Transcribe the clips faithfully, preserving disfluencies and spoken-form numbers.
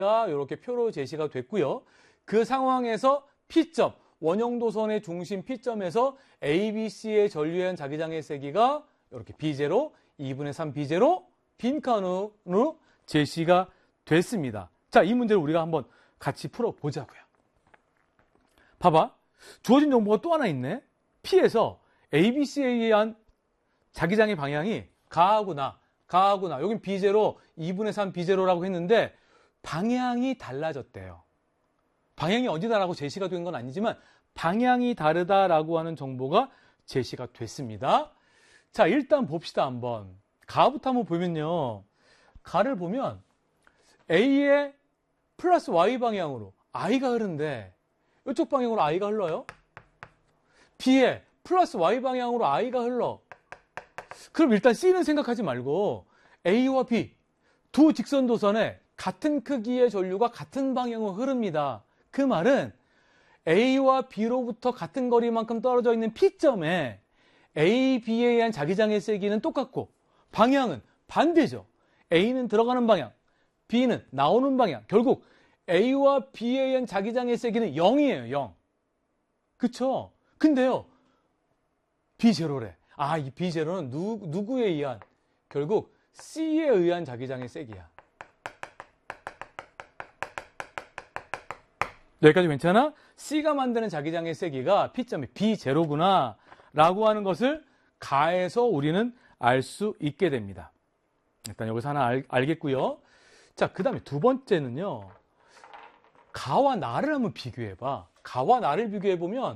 이렇게 표로 제시가 됐고요. 그 상황에서 P점, 원형도선의 중심 P점에서 A, B, C의 전류의 자기장의 세기가 이렇게 비 제로, 이분의 삼 비 제로, 빈칸으로 제시가 됐습니다. 자, 이 문제를 우리가 한번 같이 풀어보자고요. 봐봐. 주어진 정보가 또 하나 있네. P에서 A, B, C에 의한 자기장의 방향이 가하고 나, 가하고 나. 여긴 비 제로, 이분의 삼 비 제로라고 했는데 방향이 달라졌대요. 방향이 어디다라고 제시가 된 건 아니지만 방향이 다르다라고 하는 정보가 제시가 됐습니다. 자, 일단 봅시다 한번. 가부터 한번 보면요. 가를 보면 A의 플러스 Y 방향으로 I가 흐르는데 이쪽 방향으로 I가 흘러요. B에 플러스 Y 방향으로 I가 흘러. 그럼 일단 C는 생각하지 말고 A와 B 두 직선도선에 같은 크기의 전류가 같은 방향으로 흐릅니다. 그 말은 A와 B로부터 같은 거리만큼 떨어져 있는 P점에 A, B에 의한 자기장의 세기는 똑같고 방향은 반대죠. A는 들어가는 방향, B는 나오는 방향. 결국 A와 B에 의한 자기장의 세기는 영이에요. 영. 그쵸? 근데요. 비 제로래. 아, 이 비 제로는 누, 누구에 의한? 결국 C에 의한 자기장의 세기야. 여기까지 괜찮아? C가 만드는 자기장의 세기가 P점이 비 제로구나 라고 하는 것을 가에서 우리는 알 수 있게 됩니다. 일단 여기서 하나 알, 알겠고요. 자, 그 다음에 두 번째는요. 가와 나를 한번 비교해봐. 가와 나를 비교해보면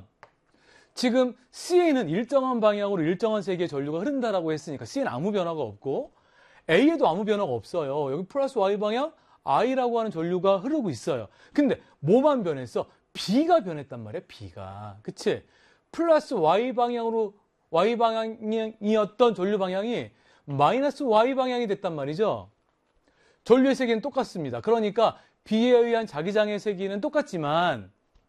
지금 C에는 일정한 방향으로 일정한 세기의 전류가 흐른다라고 했으니까 C에는 아무 변화가 없고 A에도 아무 변화가 없어요. 여기 플러스 Y 방향 I라고 하는 전류가 흐르고 있어요. 근데 뭐만 변했어? B가 변했단 말이야. B가. 그치? 플러스 Y 방향으로 Y 방향이었던 전류 방향이 마이너스 Y 방향이 됐단 말이죠. 전류의 세기는 똑같습니다. 그러니까 B에 의한 자기장의 세기는 똑같지만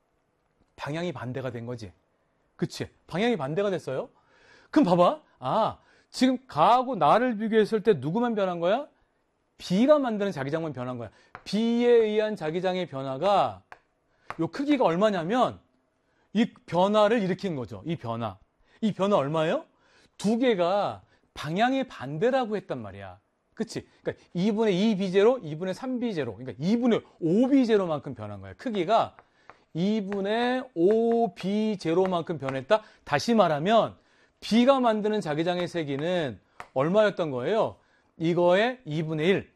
방향이 반대가 된 거지. 그치? 방향이 반대가 됐어요. 그럼 봐봐. 아, 지금 가하고 나를 비교했을 때 누구만 변한 거야? B가 만드는 자기장만 변한 거야. B에 의한 자기장의 변화가 요 크기가 얼마냐면 이 변화를 일으킨 거죠. 이 변화. 이 변화 얼마예요? 두 개가 방향의 반대라고 했단 말이야. 그치? 그러니까 이분의 이 비 제로, 이분의 삼 비 제로. 그러니까 이분의 오 비 제로만큼 변한 거야. 크기가 이분의 오 비 제로만큼 변했다. 다시 말하면 B가 만드는 자기장의 세기는 얼마였던 거예요? 이거의 이분의 일,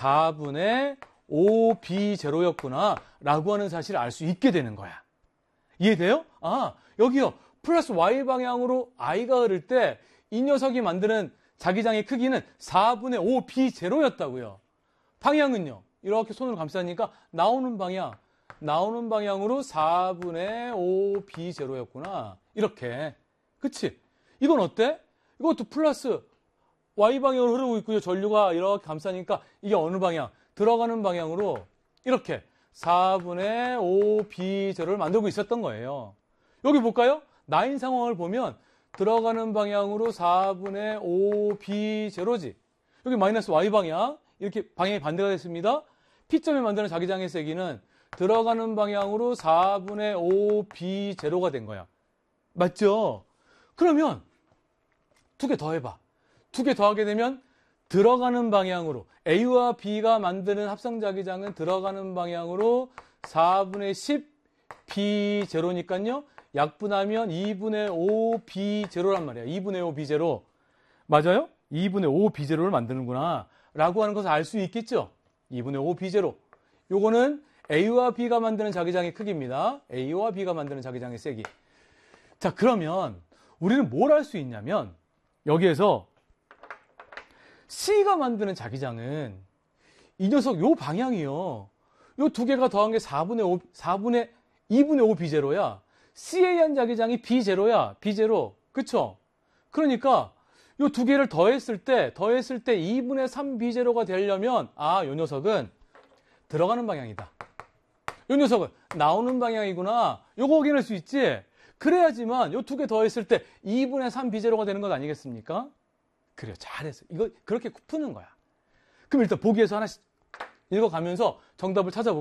사분의 오 비 제로였구나 라고 하는 사실을 알 수 있게 되는 거야. 이해돼요? 아, 여기요. 플러스 Y 방향으로 I가 흐를 때 이 녀석이 만드는 자기장의 크기는 사분의 오 비 제로였다고요. 방향은요. 이렇게 손으로 감싸니까 나오는 방향, 나오는 방향으로 사분의 오 비 제로였구나. 이렇게. 그치? 이건 어때? 이것도 플러스 Y 방향으로 흐르고 있고요. 전류가 이렇게 감싸니까 이게 어느 방향? 들어가는 방향으로 이렇게 사분의 오 비 제로를 만들고 있었던 거예요. 여기 볼까요? 나인 상황을 보면 들어가는 방향으로 사분의 오 비 제로지. 여기 마이너스 Y 방향. 이렇게 방향이 반대가 됐습니다. P점에 만드는 자기장의 세기는 들어가는 방향으로 사분의 오 비 제로가 된 거야. 맞죠? 그러면 두 개 더 해봐. 두 개 더하게 되면 들어가는 방향으로 A와 B가 만드는 합성자기장은 들어가는 방향으로 사분의 십 비 제로니까요. 약분하면 이분의 오 비 제로란 말이야. 이분의 오 비 제로. 맞아요? 이분의 오 비 제로를 만드는구나 라고 하는 것을 알 수 있겠죠? 이분의 오 비 제로. 요거는 A와 B가 만드는 자기장의 크기입니다. A와 B가 만드는 자기장의 세기. 자, 그러면 우리는 뭘 할 수 있냐면 여기에서 C가 만드는 자기장은 이 녀석 요 방향이요. 요 두 개가 더한 게 사분의 오, 사분의 이분의 오 비 제로야. C에 의한 자기장이 비 제로야. 비 제로. 그쵸? 그러니까 요 두 개를 더했을 때, 더했을 때 이분의 삼 비 제로가 되려면 아, 요 녀석은 들어가는 방향이다. 요 녀석은 나오는 방향이구나. 요거 확인할 수 있지? 그래야지만 요 두 개 더했을 때 이분의 삼 비 제로가 되는 것 아니겠습니까? 그래요. 잘했어. 이거 그렇게 푸는 거야. 그럼 일단 보기에서 하나씩 읽어가면서 정답을 찾아볼게요.